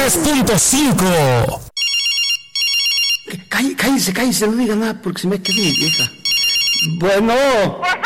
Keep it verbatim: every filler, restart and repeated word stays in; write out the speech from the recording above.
diez punto cinco. Cállese, cállese, no diga nada porque se me queda mi vieja. Bueno.